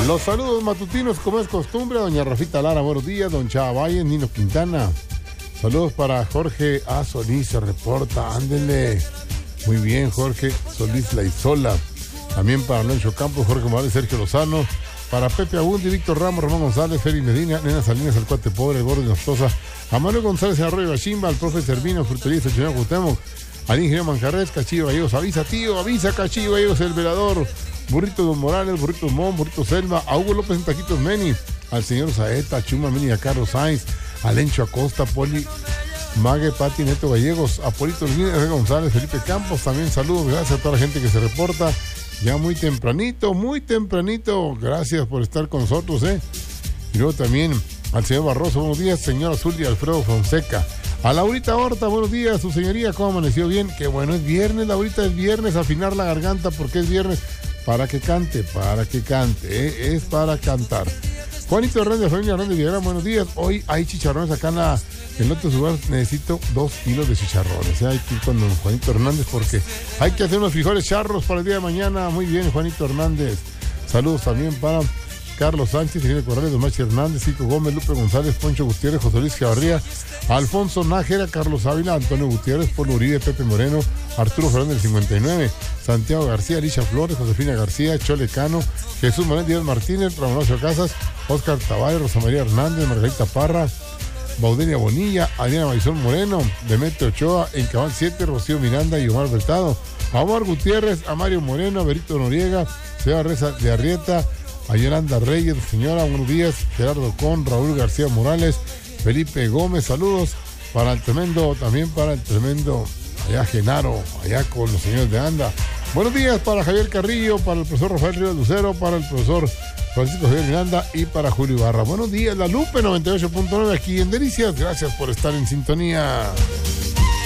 Los saludos matutinos, como es costumbre, doña Rafita Lara, buenos días, don Chava Valle, Nino Quintana. Saludos para Jorge A. Solís, se reporta, ándele. Muy bien, Jorge Solís Laizola. También para Alonso Campos, Jorge Morales, Sergio Lozano. Para Pepe Abundi, Víctor Ramos, Ramón González, Feri Medina, Nena Salinas, el Cuate Pobre, el Gordo Nostosa, a Manuel González en Arroyo Bachimba, al profe Servino, Frutería, el señor Cuauhtémoc, al ingeniero Manjarres, Cachillo Gallegos, avisa tío, avisa Cachillo Gallegos, el velador, Burrito Don Morales, Burrito Mon, Burrito Selva, a Hugo López en Taquitos Meni, al señor Saeta, a Chuma Meni, a Carlos Sainz, a Lencho Acosta, Poli, Mague, Pati, Neto Gallegos, a Polito Luis González, Felipe Campos, también saludos, gracias a toda la gente que se reporta. Ya muy tempranito, gracias por estar con nosotros, Y luego también al señor Barroso, buenos días, señor Azul y Alfredo Fonseca. A Laurita Horta, buenos días, su señoría, ¿cómo amaneció? Bien, qué bueno, es viernes, Laurita, es viernes, afinar la garganta porque es viernes, para que cante, es para cantar. Juanito Hernández, familia Hernández Villarán, buenos días, hoy hay chicharrones acá en el otro lugar, necesito 2 kilos de chicharrones, hay que ir con don Juanito Hernández porque hay que hacer unos frijoles charros para el día de mañana. Muy bien, Juanito Hernández. Saludos también para Carlos Sánchez, Ingeniero Corrales, Don Machi Hernández, Cico Gómez, Lupe González, Poncho Gutiérrez, José Luis Chavarría, Alfonso Nájera, Carlos Ávila, Antonio Gutiérrez, Polo Uribe, Pepe Moreno, Arturo Fernández del 59, Santiago García, Alicia Flores, Josefina García, Chole Cano, Jesús Manuel Díaz Martínez, Ramón Horacio Casas, Oscar Tavares, Rosa María Hernández, Margarita Parra, Baudelia Bonilla, Adriana Maizón Moreno, Demetrio Ochoa, en Cabal 7, Rocío Miranda y Omar Bertado, a Omar Gutiérrez, a Mario Moreno, a Berito Noriega, Seba Reza de Arrieta, a Yolanda Reyes, señora, buenos días, Gerardo Con, Raúl García Morales, Felipe Gómez, saludos para el tremendo, también para el tremendo, allá Genaro, allá con los señores de Anda. Buenos días para Javier Carrillo, para el profesor Rafael Ríos Lucero, para el profesor Francisco Javier Miranda y para Julio Ibarra. Buenos días, La Lupe 98.9 aquí en Delicias. Gracias por estar en sintonía.